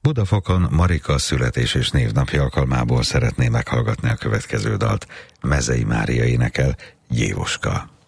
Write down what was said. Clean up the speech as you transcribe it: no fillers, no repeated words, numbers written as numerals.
Budafokon Marika születés és névnapi alkalmából szeretné meghallgatni a következő dalt. Mezei Mária énekel, Gyévoska.